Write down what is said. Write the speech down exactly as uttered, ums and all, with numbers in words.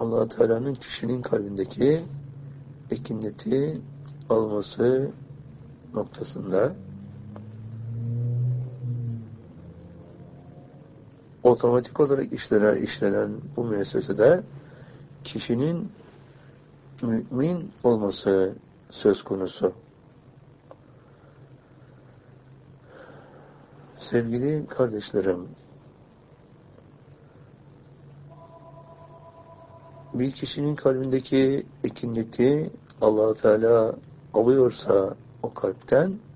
Allah Teala'nın kişinin kalbindeki ekineti alması noktasında otomatik olarak işlenen, işlenen bu müessesede kişinin mümin olması söz konusu. Sevgili kardeşlerim, bir kişinin kalbindeki ekineti Allah Teala alıyorsa o kalpten,